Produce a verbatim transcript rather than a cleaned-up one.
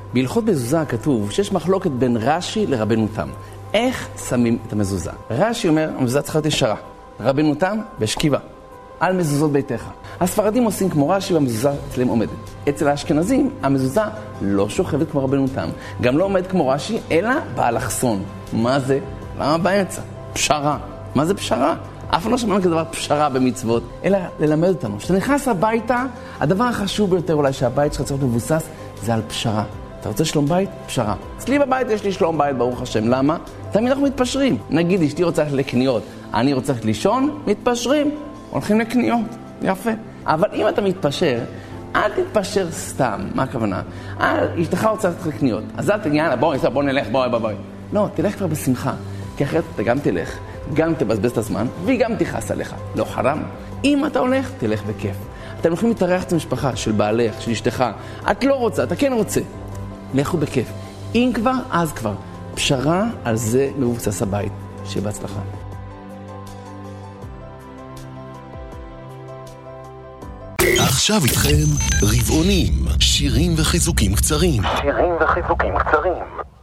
בהלכות מזוזה כתוב שיש מחלוקת בין רש"י לרבנו תם. איך שמים את המזוזה? רש"י אומר, המזוזה צריכה להיות ישרה. רבנו תם בשכיבה, על מזוזות ביתך. הספרדים עושים כמו רש"י והמזוזה אצלם עומדת. אצל האשכנזים המזוזה לא שוכבת כמו רבנו תם, גם לא עומד כמו רש"י, אלא באלכסון. מה זה? למה באמצע? פשרה. מה זה פשרה? אף פעם לא שמענו כדבר פשרה במצוות, אלא ללמד אותנו. כשאתה נכנס הביתה, הדבר החשוב ביותר אולי שהבית שלך צריך להיות מבוסס, זה על פשרה. אתה רוצה שלום בית? פשרה. אצלי בבית יש לי שלום בית, ברוך השם. למה? תמיד אנחנו מתפשרים. נגיד, אשתי רוצה ללכת לקניות, אני רוצה ללכת לישון, מתפשרים. הולכים לקניות. יפה. אבל אם אתה מתפשר, אל תתפשר סתם. מה הכוונה? אל, אשתך רוצה ללכת לקניות. אז אל תגיע, בוא, בוא נלך, בוא, בוא, בוא. לא, תלך כבר בשמחה. כי אחרת אתה גם תלך, גם תבזבז את הזמן, והיא גם תיחס עליך. לא חרם. אם אתה הולך, תלך בכיף. אתם הולכים להתארח את המשפחה של בעלך, של אשתך. את לא רוצה, אתה כן רוצה. לכו בכיף. אם כבר, אז כבר. פשרה, על זה מבוסס הבית. שיהיה בהצלחה. עכשיו איתכם רבעונים, שירים וחיזוקים קצרים. שירים וחיזוקים קצרים.